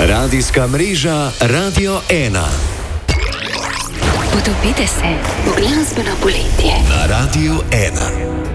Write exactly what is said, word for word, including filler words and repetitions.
Radijska mreža Radio ena. Potopite se v glasbeno poletje Na Radiu ena.